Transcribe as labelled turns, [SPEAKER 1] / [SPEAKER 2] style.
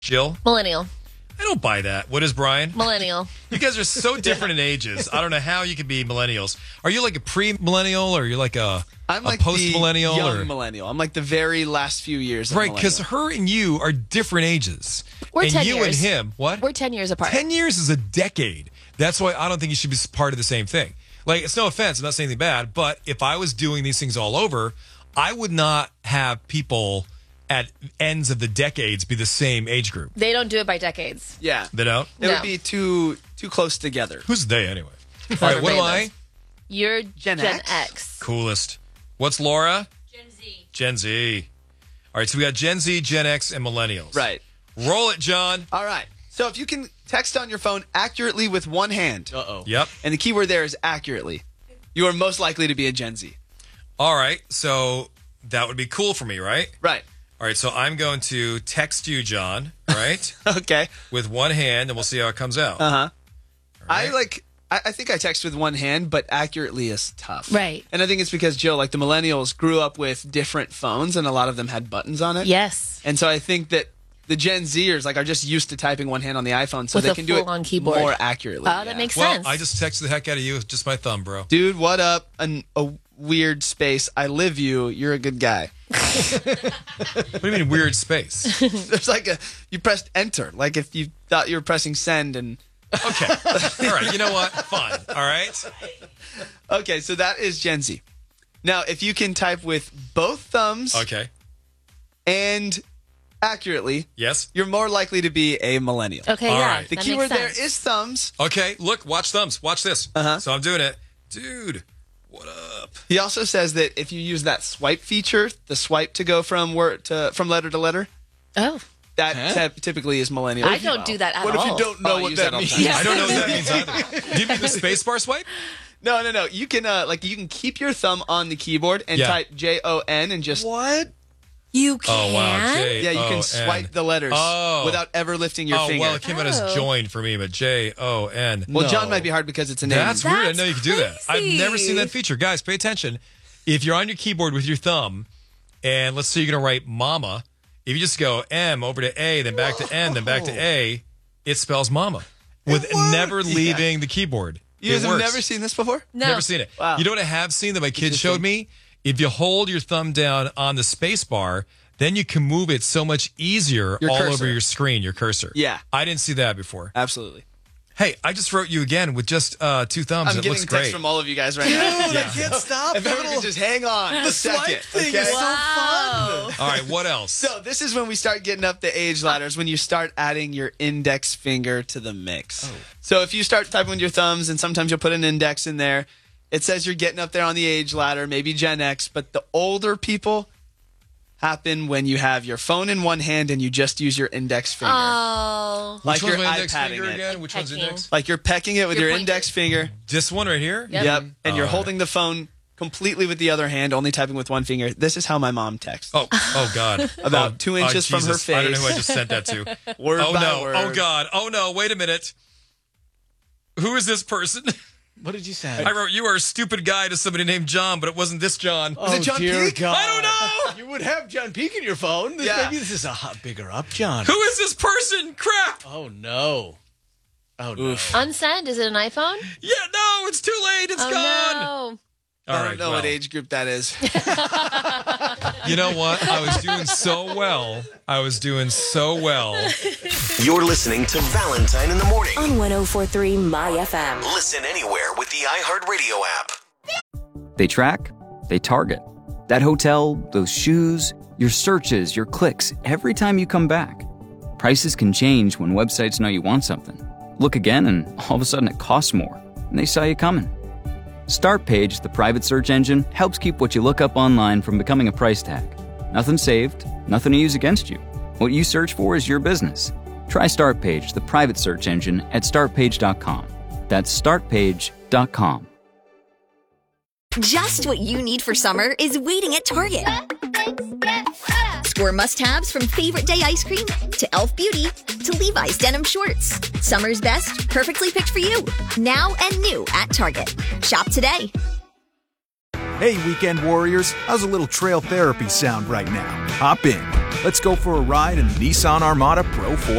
[SPEAKER 1] Jill?
[SPEAKER 2] Millennial.
[SPEAKER 1] I don't buy that. What is Brian?
[SPEAKER 2] Millennial.
[SPEAKER 1] You guys are so different in ages. I don't know how you could be millennials. Are you like a pre-millennial or you're like
[SPEAKER 3] I'm like
[SPEAKER 1] post-millennial?
[SPEAKER 3] the young millennial. I'm like the very last few years of
[SPEAKER 1] Right, because
[SPEAKER 3] millennial.
[SPEAKER 1] her and you are different ages.
[SPEAKER 2] We're
[SPEAKER 1] and
[SPEAKER 2] 10
[SPEAKER 1] you
[SPEAKER 2] years.
[SPEAKER 1] and him, what?
[SPEAKER 2] We're 10 years apart.
[SPEAKER 1] 10 years is a decade. That's why I don't think you should be part of the same thing. Like, it's no offense. I'm not saying anything bad. But if I was doing these things all over, I would not have people at ends of the decades be the same age group.
[SPEAKER 2] They don't do it by decades.
[SPEAKER 3] Yeah.
[SPEAKER 1] They don't?
[SPEAKER 3] It would be too close together.
[SPEAKER 1] Who's they anyway? All right, what am I?
[SPEAKER 2] You're
[SPEAKER 3] Gen
[SPEAKER 2] X.
[SPEAKER 1] Coolest. What's Laura?
[SPEAKER 4] Gen Z.
[SPEAKER 1] Gen Z. All right, so we got Gen Z, Gen X, and millennials.
[SPEAKER 3] Right.
[SPEAKER 1] Roll it, John.
[SPEAKER 3] All right. So if you can text on your phone accurately with one hand,
[SPEAKER 1] Yep.
[SPEAKER 3] and the keyword there is accurately, you are most likely to be a Gen Z.
[SPEAKER 1] All right, so that would be cool for me, right?
[SPEAKER 3] Right.
[SPEAKER 1] All right, so I'm going to text you, John, right?
[SPEAKER 3] Okay.
[SPEAKER 1] with one hand, and we'll see how it comes out.
[SPEAKER 3] Uh-huh.
[SPEAKER 1] right.
[SPEAKER 3] I think I text with one hand, but accurately is tough.
[SPEAKER 2] Right.
[SPEAKER 3] And I think it's because, Jill, like the millennials grew up with different phones, and a lot of them had buttons on it.
[SPEAKER 2] Yes.
[SPEAKER 3] And so I think that the Gen Zers are just used to typing one hand on the iPhone, so
[SPEAKER 2] With
[SPEAKER 3] they
[SPEAKER 2] a
[SPEAKER 3] can do it
[SPEAKER 2] full-on keyboard.
[SPEAKER 3] more accurately.
[SPEAKER 2] Oh, that makes
[SPEAKER 1] Well,
[SPEAKER 2] sense.
[SPEAKER 1] I just texted the heck out of you with just my thumb, bro.
[SPEAKER 3] Dude, what up? A weird space. I live you. You're a good guy.
[SPEAKER 1] What do you mean weird space?
[SPEAKER 3] There's you pressed enter, like if you thought you were pressing send and.
[SPEAKER 1] Okay. All right, you know what? Fun. All right.
[SPEAKER 3] Okay, so that is Gen Z. Now, if you can type with both thumbs
[SPEAKER 1] Okay.
[SPEAKER 3] and accurately,
[SPEAKER 1] Yes.
[SPEAKER 3] you're more likely to be a millennial.
[SPEAKER 2] okay,
[SPEAKER 1] All
[SPEAKER 2] yeah.
[SPEAKER 1] right.
[SPEAKER 3] The
[SPEAKER 2] that
[SPEAKER 3] keyword
[SPEAKER 2] makes
[SPEAKER 3] there
[SPEAKER 2] sense.
[SPEAKER 3] is thumbs.
[SPEAKER 1] Okay, look, watch thumbs. Watch this.
[SPEAKER 3] Uh-huh.
[SPEAKER 1] So I'm doing it. Dude, what up?
[SPEAKER 3] He also says that if you use that swipe feature, the swipe to go from letter to letter,
[SPEAKER 2] Oh.
[SPEAKER 3] that typically is millennial.
[SPEAKER 2] I don't do that at
[SPEAKER 5] What if
[SPEAKER 2] all.
[SPEAKER 5] you don't know
[SPEAKER 3] I
[SPEAKER 5] what
[SPEAKER 3] use
[SPEAKER 5] that
[SPEAKER 3] all the
[SPEAKER 5] means?
[SPEAKER 3] time.
[SPEAKER 2] Yeah.
[SPEAKER 1] I don't know what that means either. Do you mean the spacebar swipe?
[SPEAKER 3] No. You can you can keep your thumb on the keyboard and
[SPEAKER 1] Yeah.
[SPEAKER 3] type JON and just
[SPEAKER 5] What?
[SPEAKER 2] You can?
[SPEAKER 1] Oh, wow.
[SPEAKER 3] yeah, you can swipe the letters without ever lifting your finger.
[SPEAKER 1] Well, it came out as
[SPEAKER 2] Oh.
[SPEAKER 1] joined for me, but Jon.
[SPEAKER 3] Well,
[SPEAKER 5] No.
[SPEAKER 3] John might be hard because it's a name.
[SPEAKER 1] That's weird. I
[SPEAKER 2] That's
[SPEAKER 1] know you can do that. I've
[SPEAKER 2] crazy.
[SPEAKER 1] never seen that feature. Guys, pay attention. If you're on your keyboard with your thumb, and let's say you're going to write mama, if you just go M over to A, then back to N, then back to A, it spells mama with never leaving the keyboard.
[SPEAKER 3] You guys
[SPEAKER 1] It
[SPEAKER 3] have
[SPEAKER 1] works.
[SPEAKER 3] never seen this before?
[SPEAKER 2] No.
[SPEAKER 1] Never seen it.
[SPEAKER 3] Wow.
[SPEAKER 1] You know what I have seen that my kids showed me? If you hold your thumb down on the space bar, then you can move it so much easier
[SPEAKER 3] Your
[SPEAKER 1] all
[SPEAKER 3] cursor.
[SPEAKER 1] over your screen, your cursor.
[SPEAKER 3] Yeah.
[SPEAKER 1] I didn't see that before.
[SPEAKER 3] Absolutely.
[SPEAKER 1] Hey, I just wrote you again with just 2 thumbs.
[SPEAKER 3] I'm
[SPEAKER 1] it
[SPEAKER 3] getting
[SPEAKER 1] looks
[SPEAKER 3] texts
[SPEAKER 1] great.
[SPEAKER 3] from all of you guys right now.
[SPEAKER 5] Dude, I can't stop.
[SPEAKER 3] If everyone could just hang on a second.
[SPEAKER 5] swipe thing
[SPEAKER 3] okay?
[SPEAKER 5] is so fun.
[SPEAKER 1] All right, what else?
[SPEAKER 3] So this is when we start getting up the age ladders, when you start adding your index finger to the mix.
[SPEAKER 1] Oh.
[SPEAKER 3] So if you start typing with your thumbs, and sometimes you'll put an index in there, it says you're getting up there on the age ladder, maybe Gen X, but the older people happen when you have your phone in one hand and you just use your index finger.
[SPEAKER 2] Oh.
[SPEAKER 3] Like
[SPEAKER 1] Which one's
[SPEAKER 3] you're
[SPEAKER 1] my index
[SPEAKER 3] iPadding
[SPEAKER 1] finger
[SPEAKER 3] it.
[SPEAKER 1] again? Which one's
[SPEAKER 2] Pecking.
[SPEAKER 1] index?
[SPEAKER 3] Like you're pecking it with
[SPEAKER 2] Your
[SPEAKER 3] your
[SPEAKER 2] pointer.
[SPEAKER 3] index finger.
[SPEAKER 1] This one right here?
[SPEAKER 2] Yep.
[SPEAKER 3] And you're
[SPEAKER 1] All right.
[SPEAKER 3] holding the phone completely with the other hand, only typing with one finger. This is how my mom texts.
[SPEAKER 1] Oh God.
[SPEAKER 3] About
[SPEAKER 1] Oh,
[SPEAKER 3] 2 inches from her
[SPEAKER 1] Jesus. I don't know
[SPEAKER 3] face.
[SPEAKER 1] who I just sent that to.
[SPEAKER 3] Word
[SPEAKER 1] Oh
[SPEAKER 3] by
[SPEAKER 1] no.
[SPEAKER 3] word.
[SPEAKER 1] Oh God. Oh no. Wait a minute. Who is this person?
[SPEAKER 5] What did you say?
[SPEAKER 1] I wrote, you are a stupid guy to somebody named John, but it wasn't this John.
[SPEAKER 5] Oh,
[SPEAKER 3] it John
[SPEAKER 5] dear
[SPEAKER 3] Peake?
[SPEAKER 5] God.
[SPEAKER 1] I don't know.
[SPEAKER 5] You would have John Peake in your phone.
[SPEAKER 3] Yeah.
[SPEAKER 5] Maybe this is a bigger up, John.
[SPEAKER 1] Who is this person? Crap.
[SPEAKER 5] Oh, no. Oh, no.
[SPEAKER 2] Unsend? Is it an iPhone?
[SPEAKER 1] Yeah, no, it's too late. It's
[SPEAKER 2] Oh,
[SPEAKER 1] gone.
[SPEAKER 2] no.
[SPEAKER 1] All
[SPEAKER 3] I
[SPEAKER 1] right,
[SPEAKER 3] don't know
[SPEAKER 1] well,
[SPEAKER 3] what age group that is.
[SPEAKER 1] You know what? I was doing so well.
[SPEAKER 6] You're listening to Valentine in the Morning.
[SPEAKER 7] On 104.3 My FM.
[SPEAKER 6] Listen anywhere with the iHeartRadio app.
[SPEAKER 8] They track, they target. That hotel, those shoes, your searches, your clicks, every time you come back. Prices can change when websites know you want something. Look again and all of a sudden it costs more, and they saw you coming. Startpage, the private search engine, helps keep what you look up online from becoming a price tag. Nothing saved, nothing to use against you. What you search for is your business. Try Startpage, the private search engine, at startpage.com. That's startpage.com.
[SPEAKER 9] Just what you need for summer is waiting at Target. Score must-haves from favorite day ice cream to Elf Beauty to Levi's denim shorts. Summer's best, perfectly picked for you. Now and new at Target. Shop today.
[SPEAKER 10] Hey, weekend warriors, how's a little trail therapy sound right now? Hop in. Let's go for a ride in the Nissan Armada Pro 4